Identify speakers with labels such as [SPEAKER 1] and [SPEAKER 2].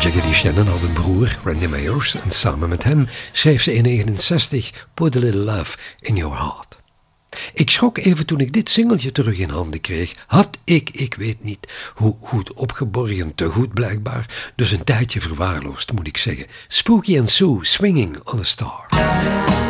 [SPEAKER 1] Jagger Shannon had een broer, Randy Mayers, en samen met hem schreef ze in 1969 Put a Little Love in Your Heart. Ik schrok even toen ik dit singeltje terug in handen kreeg. Had ik weet niet hoe goed opgeborgen, te goed blijkbaar, dus een tijdje verwaarloosd moet ik zeggen. Spooky and Sue, Swinging on a Star.